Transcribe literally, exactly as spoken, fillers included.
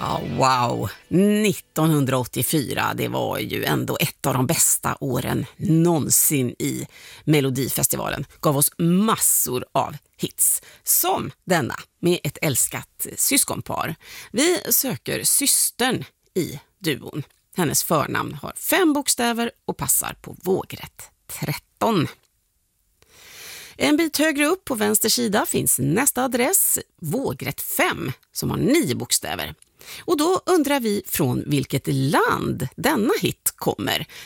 Ja, wow. nittonhundraåttiofyra, det var ju ändå ett av de bästa åren någonsin i Melodifestivalen. Gav oss massor av hits, som denna med ett älskat syskonpar. Vi söker systern i duon. Hennes förnamn har fem bokstäver och passar på vågrätt tretton. En bit högre upp på vänster sida finns nästa adress, vågrätt fem, som har nio bokstäver. Och då undrar vi från vilket land denna hit kommer.